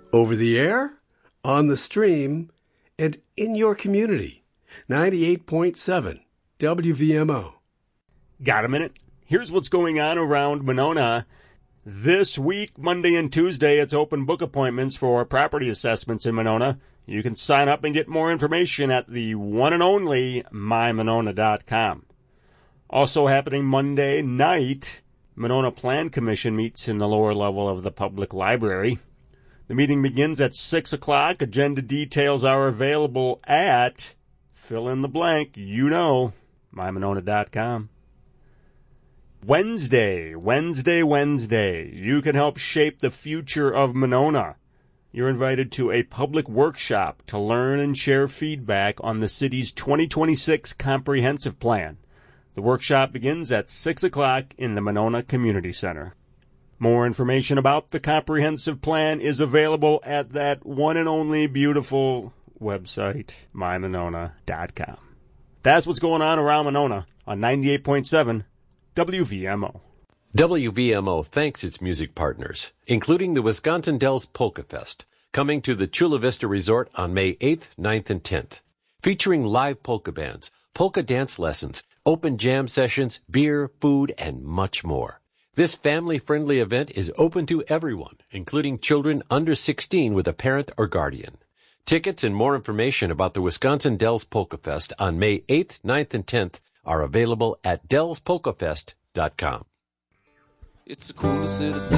Over the air, on the stream, and in your community. 98.7 WVMO. Got a minute? Here's what's going on around Monona. This week, Monday and Tuesday, it's open book appointments for property assessments in Monona. You can sign up and get more information at the one and only mymonona.com. Also happening Monday night, Monona Plan Commission meets in the lower level of the public library. The meeting begins at 6 o'clock. Agenda details are available at, fill in the blank, mymonona.com. Wednesday. You can help shape the future of Monona. You're invited to a public workshop to learn and share feedback on the city's 2026 comprehensive plan. The workshop begins at 6 o'clock in the Monona Community Center. More information about the comprehensive plan is available at that one and only beautiful website, mymonona.com. That's what's going on around Monona on 98.7 WVMO. WVMO thanks its music partners, including the Wisconsin Dells Polka Fest, coming to the Chula Vista Resort on May 8th, 9th, and 10th, featuring live polka bands, polka dance lessons, open jam sessions, beer, food, and much more. This family-friendly event is open to everyone, including children under 16 with a parent or guardian. Tickets and more information about the Wisconsin Dells Polka Fest on May 8th, 9th, and 10th are available at dellspolkafest.com. It's the coolest city